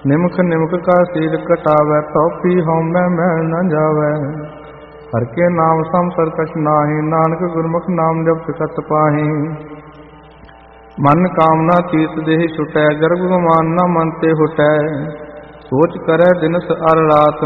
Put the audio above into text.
ਨਿਮਖ ਨਿਮਖ ਕਾ ਸੀਲ ਕਟਾਵੈ, ਟੋਪੀ ਹਉਮੈ ਮੈਲ ਨ ਜਾਵੈ। ਹਰਿ ਕੇ ਨਾਮ ਸੰਸਰ ਕਛ ਨਾਹੀ, ਨਾਨਕ ਗੁਰਮੁਖ ਨਾਮ ਜਪਿ ਸਤ ਪਾਹੀ। ਮਨ ਕਾਮਨਾ ਤੀਰਥ ਦੇਹ ਛੁਟੈ, ਗਰਭ ਗੁਮਾਨ ਨ ਮਨ ਤੇ ਹੁਟੈ। ਸੋਚ ਕਰੈ ਦਿਨਸ ਅਰ ਰਾਤ,